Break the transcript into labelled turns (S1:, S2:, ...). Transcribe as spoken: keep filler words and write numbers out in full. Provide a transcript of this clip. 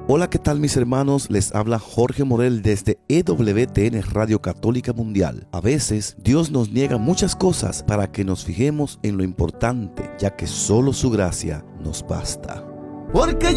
S1: Hola, ¿qué tal mis hermanos? Les habla Jorge Morel desde E W T N Radio Católica Mundial. A veces Dios nos niega muchas cosas para que nos fijemos en lo importante, ya que solo su gracia nos basta. Porque